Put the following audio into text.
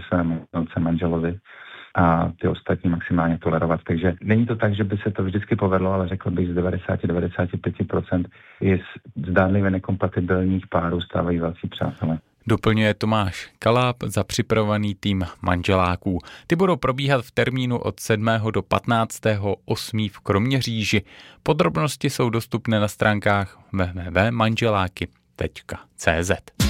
svému manželovi a ty ostatní maximálně tolerovat. Takže není to tak, že by se to vždycky povedlo, ale řekl bych, z 90-95% je zdánlivě nekompatibilních párů stávají velcí přátelé. Doplňuje Tomáš Kaláp za připravovaný tým manželáků. Ty budou probíhat v termínu od 7. do 15. 8. v Kroměříži. Podrobnosti jsou dostupné na stránkách www.manželáky.cz.